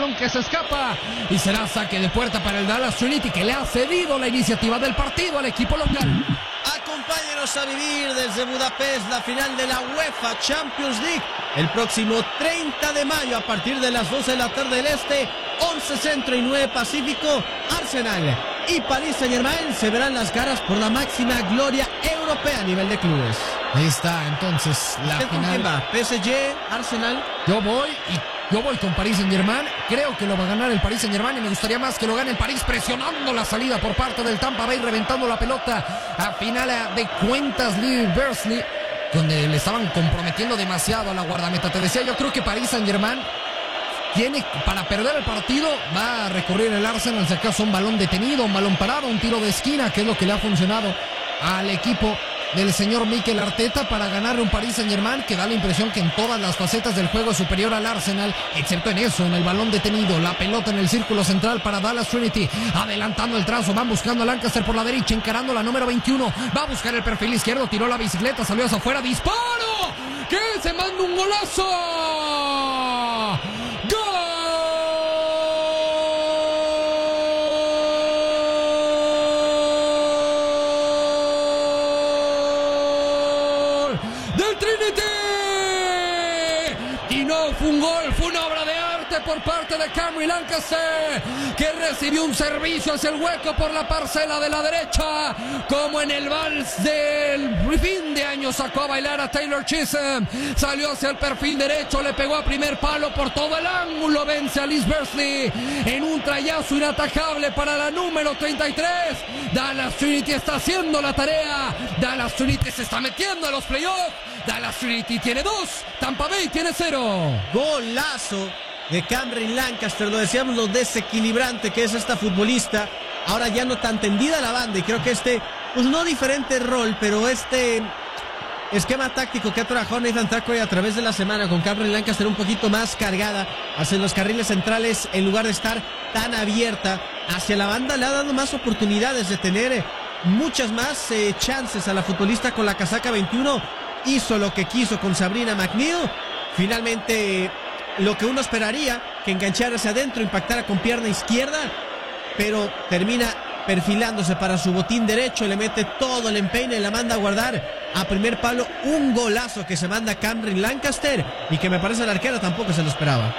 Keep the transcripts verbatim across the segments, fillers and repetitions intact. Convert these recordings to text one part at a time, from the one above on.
balón que se escapa y será saque de puerta para el Dallas Trinity, que le ha cedido la iniciativa del partido al equipo local. Acompáñenos a vivir desde Budapest la final de la UEFA Champions League el próximo treinta de mayo a partir de las doce de la tarde del Este, once Centro y nueve Pacífico. Arsenal y Paris Saint-Germain se verán las caras por la máxima gloria europea a nivel de clubes. Ahí está entonces la ¿Usted final. con quién va? ¿P S G? ¿Arsenal? Yo voy y yo voy con Paris Saint-Germain. Creo que lo va a ganar el Paris Saint-Germain y me gustaría más que lo gane el París, presionando la salida por parte del Tampa Bay, reventando la pelota. A final de cuentas, Lee Bursley, donde le estaban comprometiendo demasiado a la guardameta. Te decía, yo creo que Paris Saint-Germain tiene, para perder el partido, va a recurrir el Arsenal, si acaso un balón detenido, un balón parado, un tiro de esquina, que es lo que le ha funcionado al equipo del señor Mikel Arteta para ganarle un Paris Saint-Germain que da la impresión que en todas las facetas del juego es superior al Arsenal, excepto en eso, en el balón detenido, la pelota en el círculo central para Dallas Trinity, adelantando el trazo, van buscando a Lancaster por la derecha, encarando la número veintiuno, va a buscar el perfil izquierdo, tiró la bicicleta, salió hacia afuera, disparo, que se manda un golazo, ¡gol! Fue un gol, fue una obra de arte por parte de Camry Lancaster, que recibió un servicio hacia el hueco por la parcela de la derecha, como en el vals del fin de año sacó a bailar a Taylor Chisholm, salió hacia el perfil derecho, le pegó a primer palo por todo el ángulo, vence a Lee Bursley en un trayazo inatajable para la número treinta y tres. Dallas Trinity está haciendo la tarea, Dallas Trinity se está metiendo a los playoffs, Dallas Trinity tiene dos, Tampa Bay tiene cero. Golazo de Camry Lancaster, lo decíamos, lo desequilibrante que es esta futbolista, ahora ya no tan tendida la banda, y creo que este, pues no diferente rol, pero este esquema táctico que ha trabajado Nathan Thackeray a través de la semana con Camry Lancaster un poquito más cargada hacia los carriles centrales en lugar de estar tan abierta hacia la banda, le ha dado más oportunidades de tener muchas más eh, chances a la futbolista con la casaca veintiuno, hizo lo que quiso con Sabrina McNeil, finalmente lo que uno esperaría, que enganchara hacia adentro, impactara con pierna izquierda, pero termina perfilándose para su botín derecho, le mete todo el empeine y la manda a guardar a primer palo, un golazo que se manda Camry Lancaster y que me parece el arquero tampoco se lo esperaba.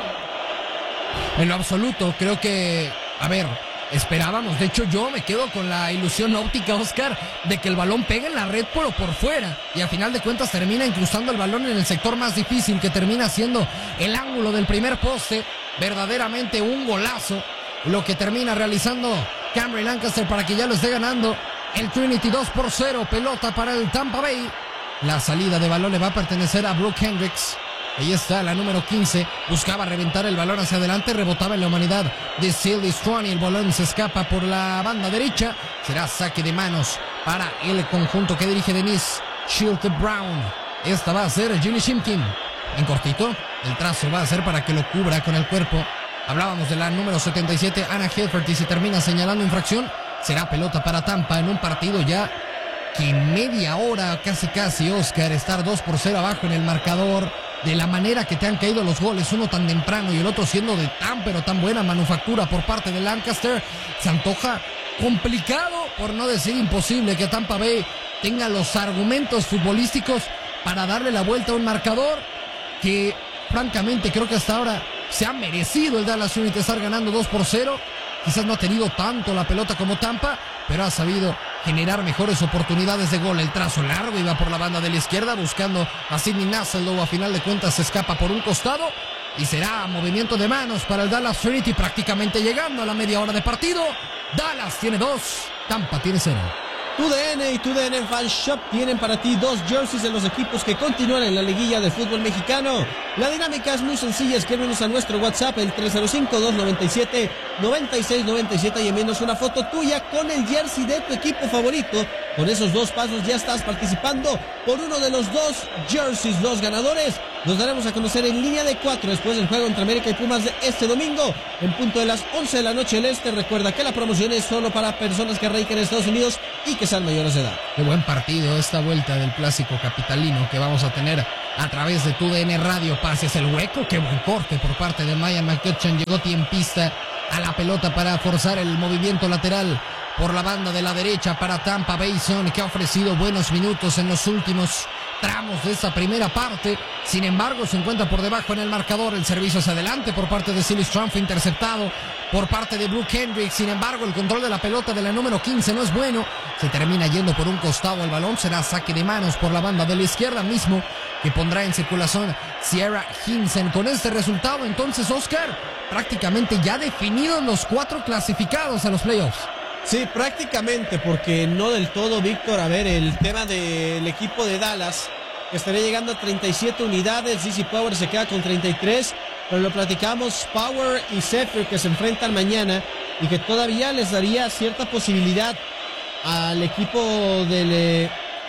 En lo absoluto, creo que, a ver, esperábamos, de hecho yo me quedo con la ilusión óptica, Oscar, de que el balón pegue en la red pero por fuera, y a final de cuentas termina incrustando el balón en el sector más difícil, que termina siendo el ángulo del primer poste, verdaderamente un golazo, lo que termina realizando Camry Lancaster para que ya lo esté ganando el Trinity dos por cero, pelota para el Tampa Bay, la salida de balón le va a pertenecer a Brooke Hendricks. Ahí está la número quince, buscaba reventar el balón hacia adelante, rebotaba en la humanidad de Sylvie Strong y el balón se escapa por la banda derecha, será saque de manos para el conjunto que dirige Denise Schilte Brown. Esta va a ser Julie Shimkin, en cortito, el trazo va a ser para que lo cubra con el cuerpo. Hablábamos de la número setenta y siete, Anna Hilfert, y se termina señalando infracción, será pelota para Tampa en un partido ya que en media hora, casi casi, Oscar, estar dos por cero abajo en el marcador, de la manera que te han caído los goles, uno tan temprano y el otro siendo de tan pero tan buena manufactura por parte de Lancaster, se antoja complicado, por no decir imposible, que Tampa Bay tenga los argumentos futbolísticos para darle la vuelta a un marcador que francamente creo que hasta ahora se ha merecido el Dallas Trinity estar ganando dos por cero. Quizás no ha tenido tanto la pelota como Tampa, pero ha sabido generar mejores oportunidades de gol. El trazo largo iba por la banda de la izquierda buscando a Sidney Nassalow. A final de cuentas se escapa por un costado y será movimiento de manos para el Dallas Trinity, prácticamente llegando a la media hora de partido. Dallas tiene dos, Tampa tiene cero. Tu D N y Tu D N Fan Shop tienen para ti dos jerseys de los equipos que continúan en la liguilla de fútbol mexicano. La dinámica es muy sencilla, escríbenos a nuestro WhatsApp el tres cero cinco, dos nueve siete, nueve seis nueve siete y envíanos una foto tuya con el jersey de tu equipo favorito. Con esos dos pasos ya estás participando por uno de los dos jerseys. Los ganadores los daremos a conocer en línea de cuatro después del juego entre América y Pumas de este domingo en punto de las once de la noche del este. Recuerda que la promoción es solo para personas que radiquen en Estados Unidos y que sean mayores de edad. Qué buen partido esta vuelta del clásico capitalino que vamos a tener a través de tu D N Radio. Pases el hueco, qué buen corte por parte de Maya McCutcheon. Llegó tiempista a la pelota para forzar el movimiento lateral por la banda de la derecha para Tampa Bay Sun, que ha ofrecido buenos minutos en los últimos tramos de esa primera parte. Sin embargo, se encuentra por debajo en el marcador. El servicio hacia adelante por parte de Silly Strong fue interceptado por parte de Brooke Hendricks. Sin embargo, el control de la pelota de la número quince no es bueno. Se termina yendo por un costado el balón. Será saque de manos por la banda de la izquierda mismo, que pondrá en circulación Sierra Hinsen. Con este resultado, entonces, Oscar, prácticamente ya definidos los cuatro clasificados a los playoffs. Sí, prácticamente, porque no del todo, Víctor. A ver, el tema del equipo de Dallas, que estaría llegando a treinta y siete unidades. D C Power se queda con treinta y tres, pero lo platicamos, Power y Zephyr, que se enfrentan mañana y que todavía les daría cierta posibilidad al equipo del, eh,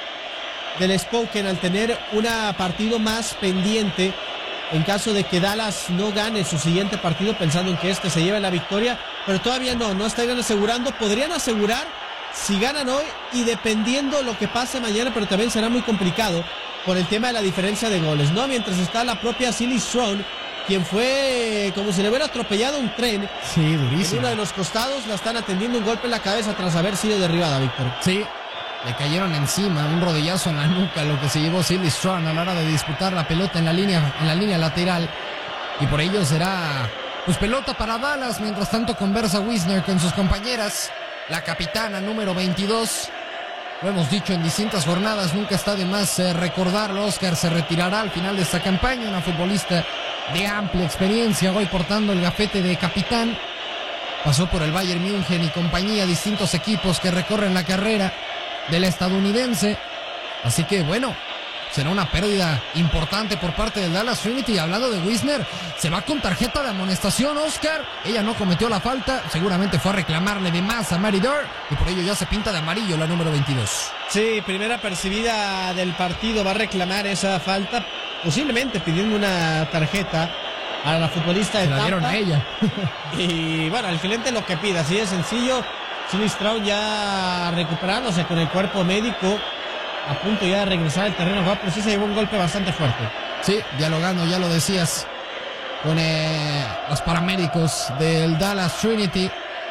del Spoken al tener un partido más pendiente en caso de que Dallas no gane su siguiente partido, pensando en que este se lleve la victoria, pero todavía no, no estarían asegurando. Podrían asegurar si ganan hoy y dependiendo lo que pase mañana, pero también será muy complicado por el tema de la diferencia de goles, ¿no? Mientras está la propia Silly Strong, quien fue como si le hubiera atropellado un tren. Sí, durísimo. En uno de los costados la están atendiendo un golpe en la cabeza tras haber sido derribada, Víctor. Sí, le cayeron encima, un rodillazo en la nuca, lo que se llevó Silly Strong a la hora de disputar la pelota en la línea, en la línea lateral. Y por ello será, pues, pelota para Dallas. Mientras tanto conversa Wisner con sus compañeras. La capitana número veintidós. Lo hemos dicho en distintas jornadas, nunca está de más eh, recordarlo. Oscar se retirará al final de esta campaña. Una futbolista de amplia experiencia, hoy portando el gafete de capitán. Pasó por el Bayern München y compañía, distintos equipos que recorren la carrera del estadounidense. Así que bueno, será una pérdida importante por parte del Dallas Trinity. Hablando de Wisner, se va con tarjeta de amonestación, Oscar. Ella no cometió la falta, seguramente fue a reclamarle de más a Mary Dore, y por ello ya se pinta de amarillo la número veintidós. Sí, primera percibida del partido, va a reclamar esa falta, posiblemente pidiendo una tarjeta a la futbolista de Se la dieron Tampa. a ella. Y bueno, el cliente lo que pida, así de sencillo. Silly Strong ya recuperándose con el cuerpo médico, a punto ya de regresar al terreno de juego, pero sí se llevó un golpe bastante fuerte. Sí, dialogando, ya lo decías, con eh, los paramédicos del Dallas Trinity.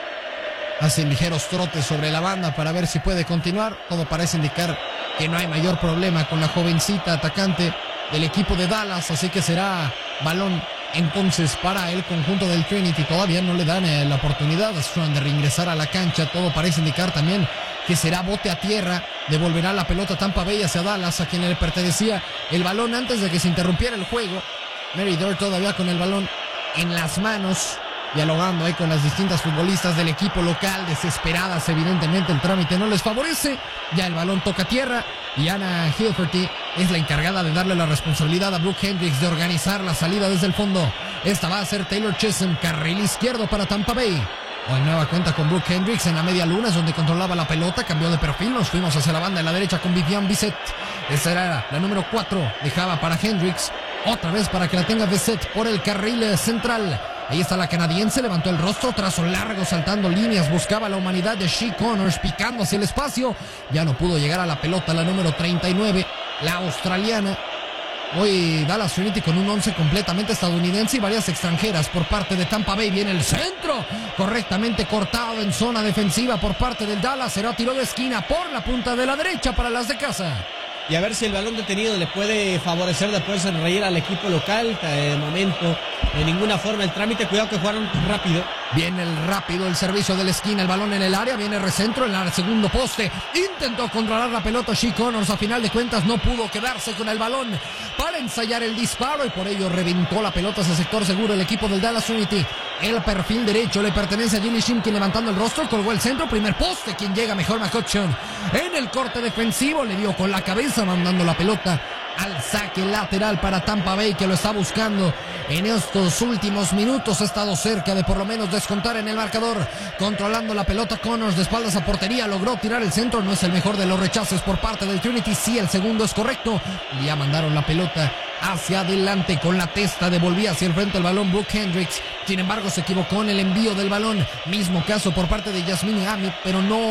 Hacen ligeros trotes sobre la banda para ver si puede continuar. Todo parece indicar que no hay mayor problema con la jovencita atacante del equipo de Dallas, así que será balón entonces para el conjunto del Trinity. Todavía no le dan eh, la oportunidad a Strong de reingresar a la cancha. Todo parece indicar también que será bote a tierra. Devolverá la pelota Tampa Bay hacia Dallas, a quien le pertenecía el balón antes de que se interrumpiera el juego. Mary Dore todavía con el balón en las manos, dialogando ahí con las distintas futbolistas del equipo local, desesperadas. Evidentemente el trámite no les favorece. Ya el balón toca tierra y Anna Hilferty es la encargada de darle la responsabilidad a Brooke Hendricks de organizar la salida desde el fondo. Esta va a ser Taylor Chisholm, carril izquierdo para Tampa Bay. Hoy nueva cuenta con Brooke Hendricks en la media luna, es donde controlaba la pelota, cambió de perfil, nos fuimos hacia la banda de la derecha con Vivian Bissett. Esa era la número cuatro, dejaba para Hendricks, otra vez para que la tenga Bissett por el carril central. Ahí está la canadiense, levantó el rostro, trazo largo, saltando líneas, buscaba la humanidad de Shea Connors, picando hacia el espacio. Ya no pudo llegar a la pelota la número treinta y nueve, la australiana. Hoy Dallas Trinity con un once completamente estadounidense y varias extranjeras por parte de Tampa Bay. Viene el centro, correctamente cortado en zona defensiva por parte del Dallas. Será tiro de esquina por la punta de la derecha para las de casa. Y a ver si el balón detenido le puede favorecer de poder sonreír al equipo local. De momento, de ninguna forma el trámite. Cuidado que jugaron rápido. Viene el rápido, el servicio de la esquina, el balón en el área, viene recentro en el segundo poste. Intentó controlar la pelota Shea Connors, a final de cuentas no pudo quedarse con el balón para ensayar el disparo y por ello reventó la pelota hacia sector seguro el equipo del Dallas Trinity. El perfil derecho le pertenece a Jilly Shimkin, levantando el rostro, colgó el centro, primer poste, quien llega mejor McCutcheon. En el corte defensivo le dio con la cabeza, mandando la pelota al saque lateral para Tampa Bay, que lo está buscando en estos últimos minutos. Ha estado cerca de por lo menos descontar en el marcador, controlando la pelota Connors de espaldas a portería, logró tirar el centro, no es el mejor de los rechaces por parte del Trinity, sí, el segundo es correcto. Ya mandaron la pelota hacia adelante con la testa, devolvía hacia el frente el balón Brooke Hendricks, sin embargo se equivocó en el envío del balón. Mismo caso por parte de Yasmine Amit, pero no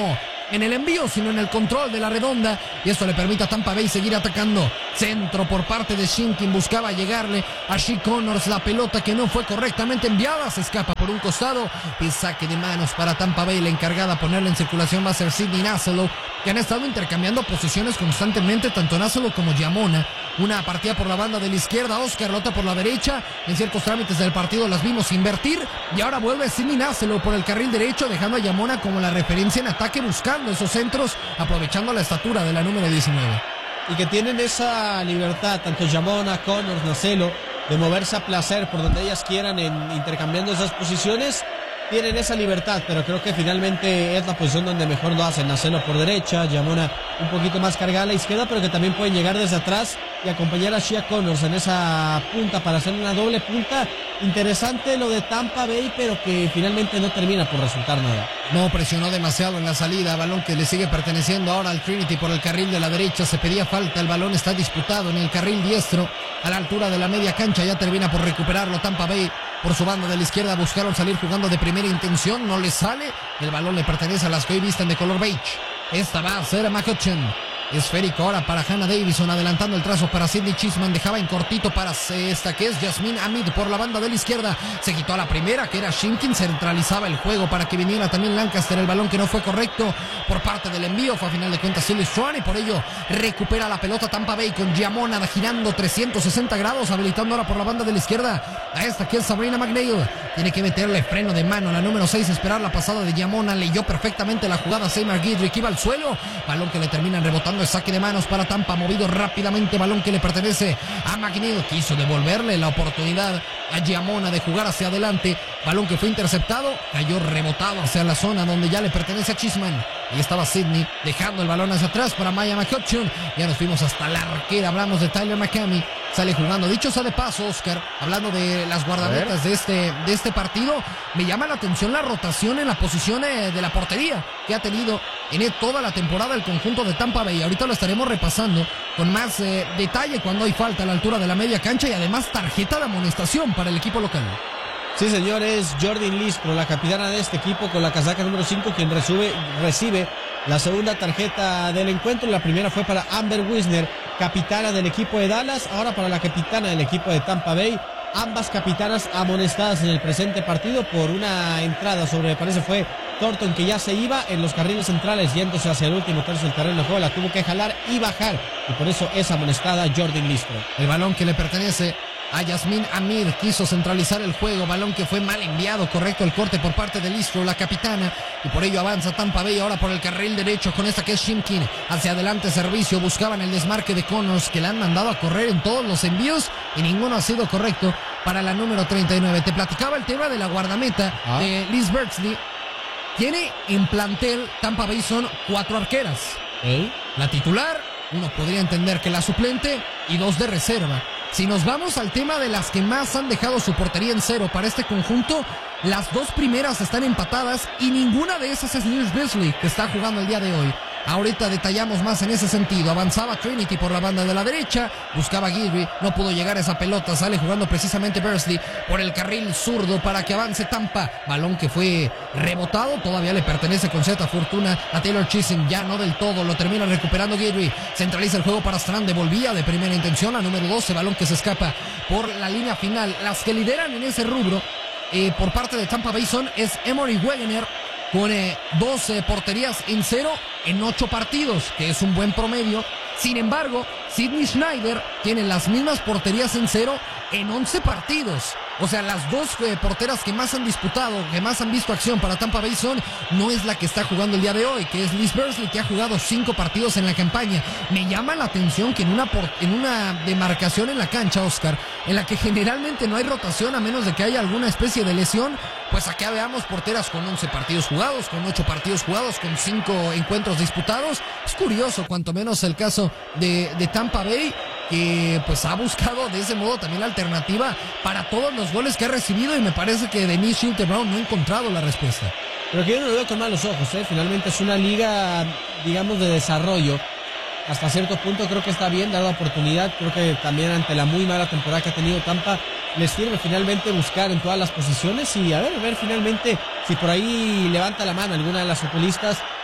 en el envío, sino en el control de la redonda, y esto le permite a Tampa Bay seguir atacando. Centro por parte de Shimkin, buscaba llegarle a Shea Connors, la pelota que no fue correctamente enviada, se escapa por un costado y saque de manos para Tampa Bay. La encargada a ponerla en circulación va a ser Sidney Nasselo, que han estado intercambiando posiciones constantemente, tanto Nasselo como Giamona. Una partida por la banda de la izquierda, Oscar, la otra por la derecha. En ciertos trámites del partido las vimos invertir y ahora vuelve Sidney Nasselo por el carril derecho, dejando a Giamona como la referencia en ataque, buscando esos centros, aprovechando la estatura de la número diecinueve. Y que tienen esa libertad, tanto Giamona, Connors, Nasselo, de moverse a placer por donde ellas quieran, en intercambiando esas posiciones. Tienen esa libertad, pero creo que finalmente es la posición donde mejor lo hacen. Nasselo por derecha, Giamona un poquito más cargada a la izquierda, pero que también pueden llegar desde atrás y acompañar a Shea Connors en esa punta para hacer una doble punta. Interesante lo de Tampa Bay, pero que finalmente no termina por resultar nada. No presionó demasiado en la salida, balón que le sigue perteneciendo ahora al Trinity por el carril de la derecha. Se pedía falta, el balón está disputado en el carril diestro, a la altura de la media cancha. Ya termina por recuperarlo Tampa Bay. Por su banda de la izquierda buscaron salir jugando de primera intención, no le sale. El balón le pertenece a las que hoy visten de color beige. Esta va a ser McCutcheon. Esférico ahora para Hannah Davison, adelantando el trazo para Sidney Chisman, dejaba en cortito para esta que es Jasmine Hamid por la banda de la izquierda. Se quitó a la primera, que era Shimkin, centralizaba el juego para que viniera también Lancaster. El balón que no fue correcto por parte del envío, fue a final de cuentas Silly Swan, y por ello recupera la pelota Tampa Bay con Giamona girando trescientos sesenta grados, habilitando ahora por la banda de la izquierda a esta que es Sabrina McNeil. Tiene que meterle freno de mano a la número seis, esperar la pasada de Giamona. Leyó perfectamente la jugada Seymour Gidrick, iba al suelo, balón que le terminan rebotando, el saque de manos para Tampa, movido rápidamente, balón que le pertenece a McNeil. Quiso devolverle la oportunidad a Giamona de jugar hacia adelante, balón que fue interceptado, cayó rebotado hacia la zona donde ya le pertenece a Chisman. Ahí estaba Sidney dejando el balón hacia atrás para Maya McCutcheon. Ya nos fuimos hasta la arquera, hablamos de Tyler McCamey, sale jugando. Dicho sea de paso, Oscar, hablando de las guardametas de este, de este partido, me llama la atención la rotación en la posición de la portería que ha tenido en toda la temporada el conjunto de Tampa Bay. Ahorita lo estaremos repasando con más eh, detalle cuando hay falta a la altura de la media cancha y además tarjeta de amonestación para el equipo local. Sí, señores, Jordan Listro, la capitana de este equipo con la casaca número cinco, quien recibe, recibe la segunda tarjeta del encuentro. La primera fue para Amber Wisner, capitana del equipo de Dallas, ahora para la capitana del equipo de Tampa Bay. Ambas capitanas amonestadas en el presente partido por una entrada sobre, me parece fue Thornton, que ya se iba en los carriles centrales, yéndose hacia el último tercio del terreno de juego. La tuvo que jalar y bajar, y por eso es amonestada Jordan Listro. El balón que le pertenece a Jasmine Hamid, quiso centralizar el juego, balón que fue mal enviado, correcto el corte por parte de Listro, la capitana, y por ello avanza Tampa Bay ahora por el carril derecho con esta que es Shimkin, hacia adelante servicio, buscaban el desmarque de Connors, que le han mandado a correr en todos los envíos y ninguno ha sido correcto para la número treinta y nueve. Te platicaba el tema de la guardameta ah. de Liz Berksley. Tiene en plantel Tampa Bay son cuatro arqueras, ¿Eh? La titular, uno podría entender que la suplente y dos de reserva. Si nos vamos al tema de las que más han dejado su portería en cero para este conjunto, las dos primeras están empatadas y ninguna de esas es Liz Berksley, que está jugando el día de hoy. Ahorita detallamos más en ese sentido. Avanzaba Trinity por la banda de la derecha, buscaba Gidry, no pudo llegar a esa pelota, sale jugando precisamente Berksley por el carril zurdo para que avance Tampa. Balón que fue rebotado, todavía le pertenece con cierta fortuna a Taylor Chisholm, ya no del todo, lo termina recuperando Gidry. Centraliza el juego para Strand, devolvía de primera intención la número doce, balón que se escapa por la línea final. Las que lideran en ese rubro eh, por parte de Tampa Bay son es Emory Wegener, con eh, doce porterías en cero en ocho partidos, que es un buen promedio. Sin embargo, Sydney Schneider tiene las mismas porterías en cero en once partidos. O sea, las dos eh, porteras que más han disputado, que más han visto acción para Tampa Bay son, no es la que está jugando el día de hoy, que es Liz Berksley, que ha jugado cinco partidos en la campaña. Me llama la atención que en una, por, en una demarcación en la cancha, Oscar, en la que generalmente no hay rotación a menos de que haya alguna especie de lesión, pues acá veamos porteras con once partidos jugados, con ocho partidos jugados, con cinco encuentros disputados. Es curioso, cuanto menos el caso de, de Tampa Bay, que pues ha buscado de ese modo también la alternativa para todos los goles que ha recibido, y me parece que Denise Schilte-Brown no ha encontrado la respuesta. Pero que yo no lo veo con malos ojos, ¿eh? Finalmente es una liga, digamos, de desarrollo. Hasta cierto punto creo que está bien dar la oportunidad. Creo que también ante la muy mala temporada que ha tenido Tampa, les sirve finalmente buscar en todas las posiciones y a ver, ver finalmente si por ahí levanta la mano alguna de las futbolistas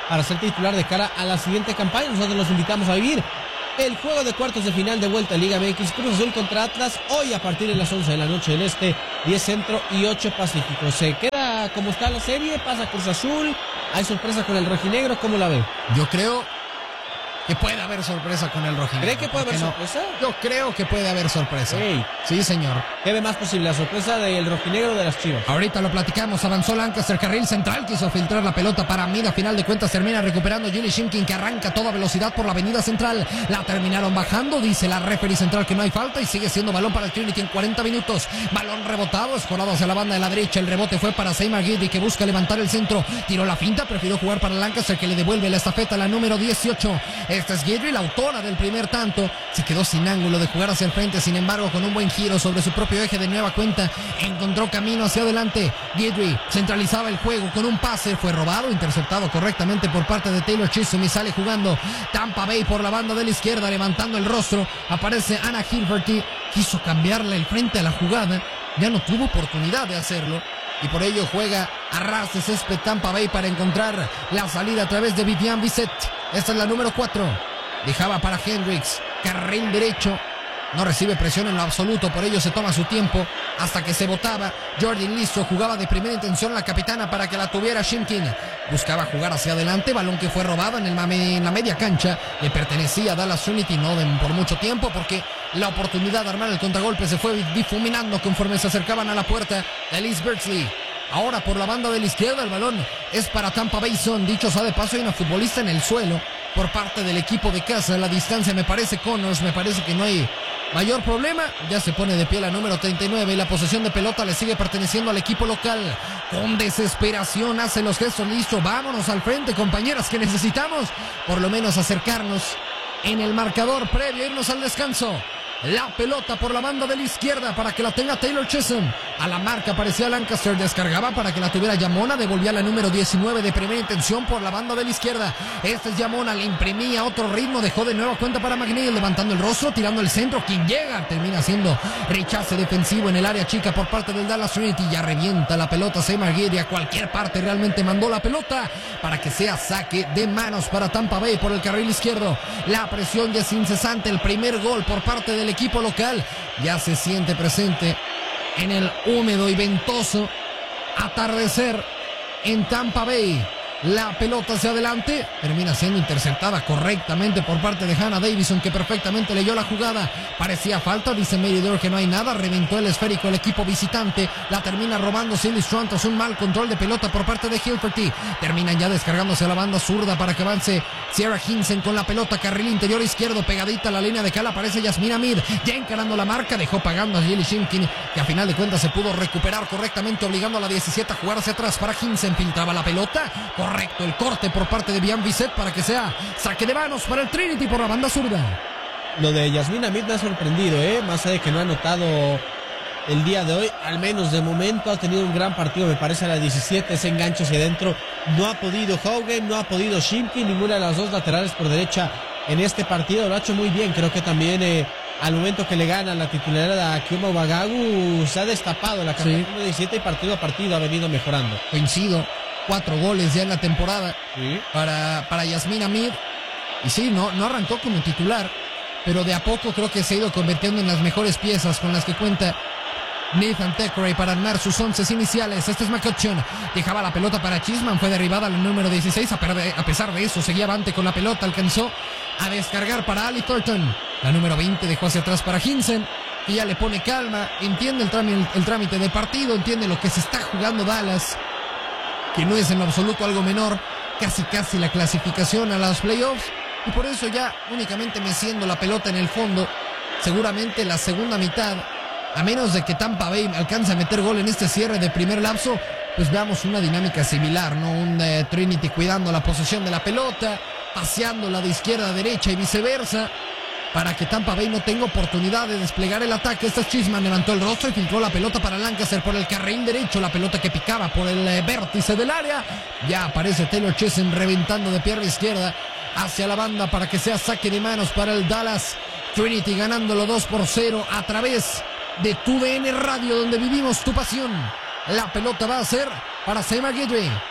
para ser titular de cara a la siguiente campaña. Nosotros los invitamos a vivir el juego de cuartos de final de vuelta a Liga M X, Cruz Azul contra Atlas, hoy a partir de las once de la noche del Este, diez Centro y ocho Pacífico. Se queda como está la serie, pasa Cruz Azul, hay sorpresa con el rojinegro, ¿cómo la ve? Yo creo que puede haber sorpresa con el rojinegro. ¿Cree que puede haber no? sorpresa? Yo creo que puede haber sorpresa. Hey. Sí, señor. ¿Qué ve más posible, la sorpresa del rojinegro o de las Chivas? Ahorita lo platicamos. Avanzó Lancaster, carril central, quiso filtrar la pelota para Mid. A final de cuentas termina recuperando Jimmy Shimkin, que arranca a toda velocidad por la avenida central. La terminaron bajando, dice la referee central que no hay falta y sigue siendo balón para el Trinity en cuarenta minutos. Balón rebotado, escorado hacia la banda de la derecha. El rebote fue para Seymour Guidi, que busca levantar el centro. Tiró la finta, prefirió jugar para Lancaster, que le devuelve la estafeta a la número dieciocho. Esta es Guidry, la autora del primer tanto. Se quedó sin ángulo de jugar hacia el frente, sin embargo, con un buen giro sobre su propio eje de nueva cuenta, encontró camino hacia adelante. Guidry centralizaba el juego con un pase, fue robado, interceptado correctamente por parte de Taylor Chisholm y sale jugando Tampa Bay por la banda de la izquierda, levantando el rostro. Aparece Anna Hilferty, quiso cambiarle el frente a la jugada, ya no tuvo oportunidad de hacerlo. Y por ello juega a ras de césped Tampa Bay para encontrar la salida a través de Vivian Bisset. Esta es la número cuatro. Dejaba para Hendricks, carril derecho. No recibe presión en lo absoluto, por ello se toma su tiempo hasta que se botaba. Jordan Listo jugaba de primera intención la capitana para que la tuviera Shimkin. Buscaba jugar hacia adelante, balón que fue robado en, el mame, en la media cancha. Le pertenecía a Dallas Trinity, no de, por mucho tiempo, porque la oportunidad de armar el contragolpe se fue difuminando conforme se acercaban a la puerta de Liz Bertsley. Ahora por la banda de la izquierda el balón es para Tampa Bay Sun. Dicho sea de paso, hay una futbolista en el suelo por parte del equipo de casa. La distancia me parece Connors, me parece que no hay mayor problema. Ya se pone de pie la número treinta y nueve y la posesión de pelota le sigue perteneciendo al equipo local. Con desesperación hace los gestos. Listo, vámonos al frente, compañeras, que necesitamos por lo menos acercarnos en el marcador previo, irnos al descanso. La pelota por la banda de la izquierda para que la tenga Taylor Chisholm. A la marca aparecía Lancaster, descargaba para que la tuviera Yamona, devolvía la número diecinueve de primera intención por la banda de la izquierda. Este es Yamona, le imprimía otro ritmo, dejó de nueva cuenta para McNeil, levantando el rostro, tirando el centro. Quien llega termina siendo rechace defensivo en el área chica por parte del Dallas Trinity. Ya revienta la pelota Seymour Guidi a cualquier parte, realmente mandó la pelota para que sea saque de manos para Tampa Bay por el carril izquierdo. La presión ya es incesante, el primer gol por parte del equipo local ya se siente presente en el húmedo y ventoso atardecer en Tampa Bay. La pelota hacia adelante termina siendo interceptada correctamente por parte de Hannah Davison, que perfectamente leyó la jugada. Parecía falta, dice Meridor que no hay nada. Reventó el esférico el equipo visitante. La termina robando Cindy Strong tras un mal control de pelota por parte de Hilferty. Terminan ya descargándose a la banda zurda para que avance Sierra Hinsen con la pelota, carril interior izquierdo, pegadita a la línea de cal. Aparece Yasmina Mead, ya encarando la marca, dejó pagando a Jilly Shimkin, que a final de cuentas se pudo recuperar correctamente, obligando a la diecisiete a jugar hacia atrás para Hinsen. Filtraba la pelota, correcto el corte por parte de Bian Bisset para que sea saque de manos para el Trinity por la banda zurda. Lo de Yasmina Mead me ha sorprendido, ¿eh? Más allá de que no ha anotado el día de hoy, al menos de momento ha tenido un gran partido, me parece a la diecisiete, ese enganche hacia adentro. No ha podido Haugen, no ha podido Shimkin, ninguna de las dos laterales por derecha en este partido, lo ha hecho muy bien. Creo que también eh, al momento que le gana la titularidad a Kioma Bagagu se ha destapado la categoría sí. diecisiete y partido a partido ha venido mejorando. Coincido. Cuatro goles ya en la temporada ¿Sí? para, para Yasmina Mead. Y sí, no, no arrancó como titular, pero de a poco creo que se ha ido convirtiendo en las mejores piezas con las que cuenta Nathan Thackeray para armar sus once iniciales. Este es McCutcheon, dejaba la pelota para Chisman, fue derribada la número dieciséis. A, perder, a pesar de eso seguía avante con la pelota, alcanzó a descargar para Ali Thornton. La número veinte dejó hacia atrás para Hinsen, y ya le pone calma, entiende el trámite, el trámite del partido, entiende lo que se está jugando Dallas, que no es en lo absoluto algo menor, casi casi la clasificación a los playoffs, y por eso ya únicamente meciendo la pelota en el fondo. Seguramente la segunda mitad, a menos de que Tampa Bay alcance a meter gol en este cierre de primer lapso, pues veamos una dinámica similar, ¿no? Un eh, Trinity cuidando la posesión de la pelota, paseándola de izquierda a derecha y viceversa, para que Tampa Bay no tenga oportunidad de desplegar el ataque. Este Chisman levantó el rostro y filtró la pelota para Lancaster por el carril derecho, la pelota que picaba por el eh, vértice del área. Ya aparece Taylor Chisholm reventando de pierna izquierda hacia la banda para que sea saque de manos para el Dallas Trinity, ganándolo dos por cero a través de tu D N Radio, donde vivimos tu pasión. La pelota va a ser para Seymour Guidry.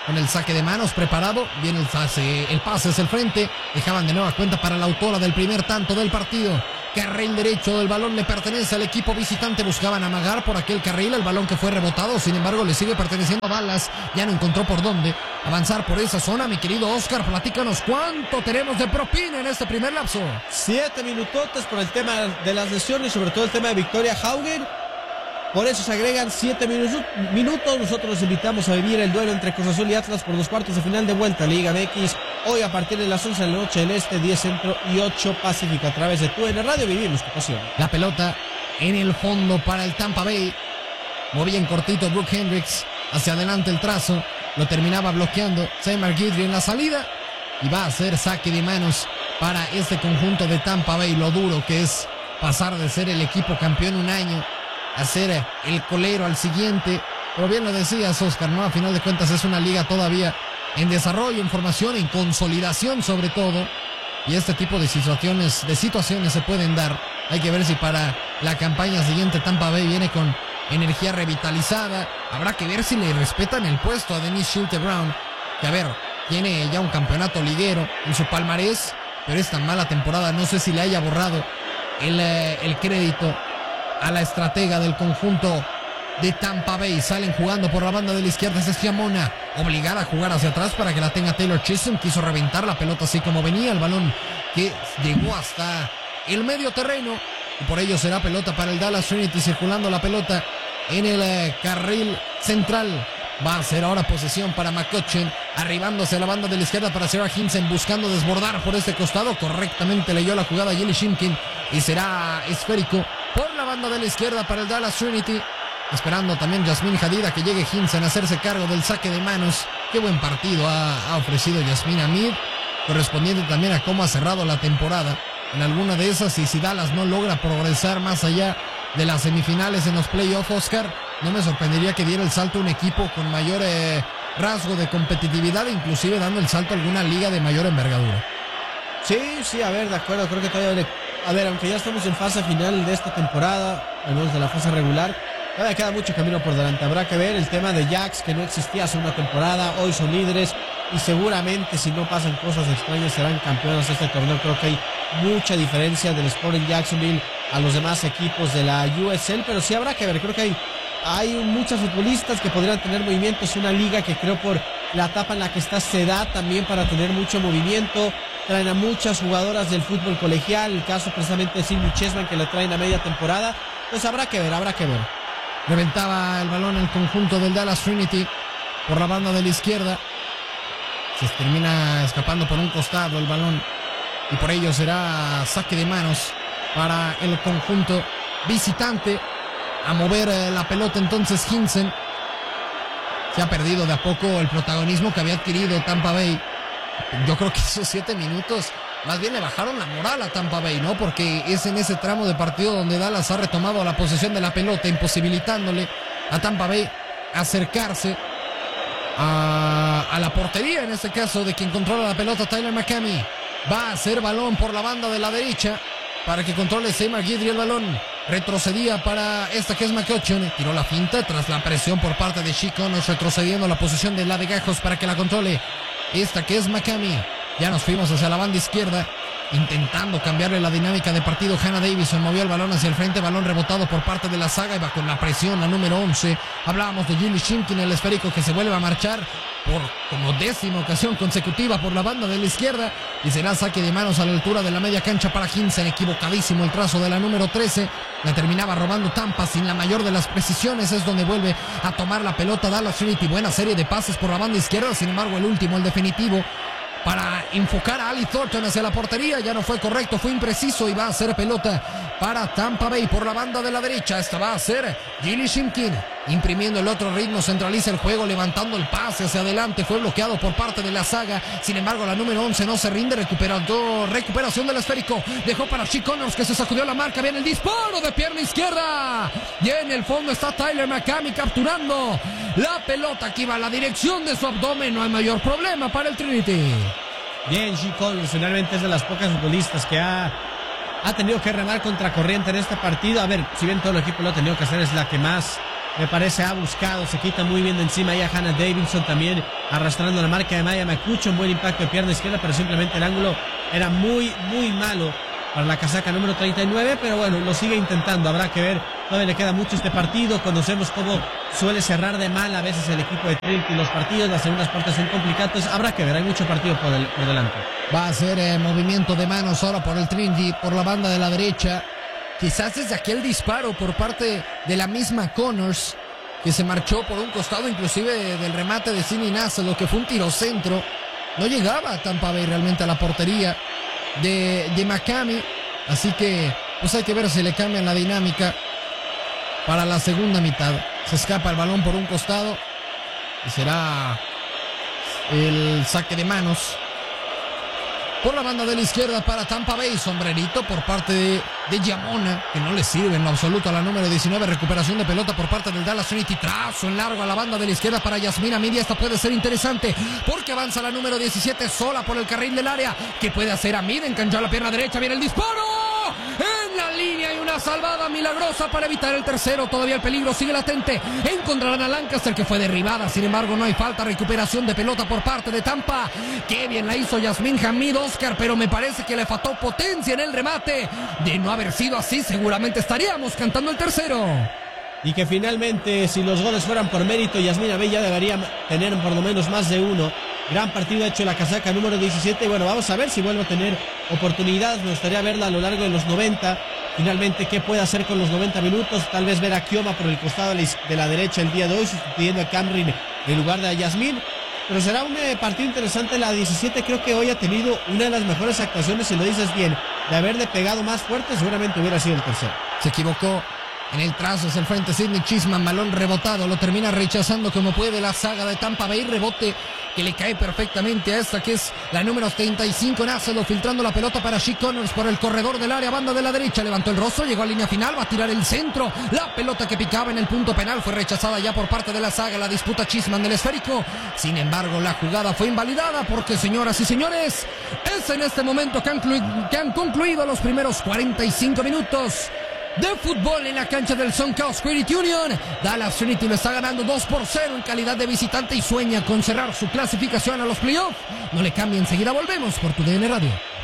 con el saque de manos preparado. Viene el pase, el pase hacia el frente. Dejaban de nueva cuenta para la autora del primer tanto del partido. Carril derecho del balón le pertenece al equipo visitante. Buscaban amagar por aquel carril el balón que fue rebotado. Sin embargo, le sigue perteneciendo a Dallas. Ya no encontró por dónde avanzar por esa zona. Mi querido Oscar, platícanos cuánto tenemos de propina en este primer lapso. Siete minutotes por el tema de las lesiones, sobre todo el tema de Victoria Haugen. Por eso se agregan siete minutos. Nosotros los invitamos a vivir el duelo entre Cruz Azul y Atlas por los cuartos de final de vuelta Liga M X. Hoy a partir de las once de la noche del Este, diez Centro y ocho Pacífico. A través de Tu N Radio vivimos tu pasión. La pelota en el fondo para el Tampa Bay. Movía en cortito Brooke Hendricks. Hacia adelante el trazo. Lo terminaba bloqueando Seymour Guidry en la salida. Y va a ser saque de manos para este conjunto de Tampa Bay. Lo duro que es pasar de ser el equipo campeón un año a ser el colero al siguiente. Pero bien lo decías, Oscar, ¿no? A final de cuentas es una liga todavía en desarrollo, en formación, en consolidación sobre todo. Y este tipo de situaciones, de situaciones se pueden dar. Hay que ver si para la campaña siguiente Tampa Bay viene con energía revitalizada. Habrá que ver si le respetan el puesto a Denise Schulte-Brown, que a ver, tiene ya un campeonato liguero en su palmarés, pero esta mala temporada no sé si le haya borrado el, eh, el crédito a la estratega del conjunto de Tampa Bay. Salen jugando por la banda de la izquierda. Es Fiamona, obligada a jugar hacia atrás para que la tenga Taylor Chisholm. Quiso reventar la pelota así como venía. El balón que llegó hasta el medio terreno. Y por ello será pelota para el Dallas Trinity. Circulando la pelota en el eh, carril central. Va a ser ahora posesión para McCutcheon. Arribándose a la banda de la izquierda para Sarah Hinson. Buscando desbordar por este costado. Correctamente leyó la jugada Jilly Shimkin. Y será esférico por la banda de la izquierda para el Dallas Trinity. Esperando también Yasmine Hadida que llegue Hinson a hacerse cargo del saque de manos. Qué buen partido ha, ha ofrecido Yasmine Hamid. Correspondiente también a cómo ha cerrado la temporada en alguna de esas. Y si Dallas no logra progresar más allá de las semifinales en los playoffs, Oscar, no me sorprendería que diera el salto un equipo con mayor eh, rasgo de competitividad, inclusive dando el salto a alguna liga de mayor envergadura. Sí, sí, a ver, de acuerdo, creo que todavía le... A ver, aunque ya estamos en fase final de esta temporada, al menos de la fase regular, todavía queda mucho camino por delante. Habrá que ver el tema de Jacks, que no existía hace una temporada, hoy son líderes y seguramente si no pasan cosas extrañas serán campeones de este torneo. Creo que hay mucha diferencia del Sporting Jacksonville a los demás equipos de la U S L, pero sí habrá que ver. Creo que hay, hay muchos futbolistas que podrían tener movimientos. Una liga que creo por la etapa en la que está se da también para tener mucho movimiento. Traen a muchas jugadoras del fútbol colegial, el caso precisamente de Sydney Chessman, que la traen a media temporada. Pues habrá que ver, habrá que ver. Reventaba el balón el conjunto del Dallas Trinity por la banda de la izquierda. Se termina escapando por un costado el balón y por ello será saque de manos para el conjunto visitante. A mover la pelota entonces Hinson. Se ha perdido de a poco el protagonismo que había adquirido Tampa Bay. Yo creo que esos siete minutos más bien le bajaron la moral a Tampa Bay, ¿no? Porque es en ese tramo de partido donde Dallas ha retomado la posesión de la pelota, imposibilitándole a Tampa Bay acercarse a, a la portería, en este caso de quien controla la pelota, Tyler McCamey. Va a hacer balón por la banda de la derecha para que controle Seymour Guidry el balón. Retrocedía para esta que es McCutcheon. Tiró la finta tras la presión por parte de She Connors, retrocediendo la posición de la de Gajos para que la controle esta que es McCamey. Ya nos fuimos hacia la banda izquierda, intentando cambiarle la dinámica de partido. Hannah Davison movió el balón hacia el frente, balón rebotado por parte de la saga y va con la presión la número once. Hablábamos de Jilly Shimkin, el esférico que se vuelve a marchar por como décima ocasión consecutiva por la banda de la izquierda y será saque de manos a la altura de la media cancha para Hinson. Equivocadísimo el trazo de la número trece, la terminaba robando Tampa sin la mayor de las precisiones. Es donde vuelve a tomar la pelota Dallas Trinity. Buena serie de pases por la banda izquierda, sin embargo el último, el definitivo, para enfocar a Ali Thornton hacia la portería, ya no fue correcto, fue impreciso y va a ser pelota para Tampa Bay por la banda de la derecha. Esta va a ser Jilly Shimkin, imprimiendo el otro ritmo, centraliza el juego, levantando el pase hacia adelante, fue bloqueado por parte de la saga. Sin embargo la número once no se rinde, recuperando, recuperación del esférico, dejó para She Connors que se sacudió la marca, viene el disparo de pierna izquierda y en el fondo está Tyler McCamey capturando la pelota que iba a la dirección de su abdomen. No hay mayor problema para el Trinity. Bien, She Connors finalmente es de las pocas futbolistas que ha, ha tenido que remar contra corriente en este partido. A ver, si bien todo el equipo lo ha tenido que hacer, es la que más me parece ha buscado, se quita muy bien de encima ya Hannah Davidson también arrastrando la marca de Maya Makucho, un buen impacto de pierna izquierda, pero simplemente el ángulo era muy, muy malo para la casaca número treinta y nueve, pero bueno, lo sigue intentando, habrá que ver, todavía le queda mucho este partido, conocemos cómo suele cerrar de mal a veces el equipo de Trinity los partidos, las segundas partes son complicadas, habrá que ver, hay mucho partido por, el, por delante. Va a ser eh, movimiento de manos ahora por el Trinity, por la banda de la derecha, quizás desde aquel disparo por parte de la misma Connors, que se marchó por un costado inclusive del remate de Sydney Nassau, lo que fue un tiro centro, no llegaba Tampa Bay realmente a la portería de, de McCamey, así que pues hay que ver si le cambian la dinámica para la segunda mitad. Se escapa el balón por un costado y será el saque de manos por la banda de la izquierda para Tampa Bay. Sombrerito por parte de, de Yamona, que no le sirve en lo absoluto a la número diecinueve. Recuperación de pelota por parte del Dallas Trinity. Trazo en largo a la banda de la izquierda para Yasmina Media. Esta puede ser interesante porque avanza la número diecisiete sola por el carril del área. ¿Qué puede hacer Amid? Enganchó la pierna derecha. Viene el disparo. En la línea y una salvada milagrosa para evitar el tercero. Todavía el peligro sigue latente. Encontrarán a Lancaster, que fue derribada. Sin embargo, no hay falta. Recuperación de pelota por parte de Tampa. Qué bien la hizo Yasmín Hamid, Oscar, pero me parece que le faltó potencia en el remate. De no haber sido así, seguramente estaríamos cantando el tercero. Y que finalmente, si los goles fueran por mérito, Yasmina Bey ya debería tener por lo menos más de uno. Gran partido hecho la casaca número diecisiete. Y bueno, vamos a ver si vuelve a tener oportunidad. Me gustaría verla a lo largo de los noventa. Finalmente, ¿qué puede hacer con los noventa minutos? Tal vez ver a Kioma por el costado de la derecha el día de hoy, sustituyendo a Camryn en lugar de a Yasmín. Pero será un eh, partido interesante. La diecisiete creo que hoy ha tenido una de las mejores actuaciones, si lo dices bien, de haberle pegado más fuerte, seguramente hubiera sido el tercero. Se equivocó en el trazo, es el frente Sidney Chisman, balón rebotado, lo termina rechazando como puede la saga de Tampa Bay, rebote que le cae perfectamente a esta que es la número treinta y cinco, Nácedo, filtrando la pelota para She Connors por el corredor del área, banda de la derecha, levantó el rostro, llegó a línea final, va a tirar el centro, la pelota que picaba en el punto penal fue rechazada ya por parte de la saga, la disputa Chisman del esférico, sin embargo la jugada fue invalidada porque, señoras y señores, es en este momento que han, que han concluido los primeros cuarenta y cinco minutos de fútbol en la cancha del SunCoast Credit Union. Dallas Trinity lo está ganando dos por cero en calidad de visitante y sueña con cerrar su clasificación a los playoffs. No le cambien, enseguida volvemos por tu D N Radio.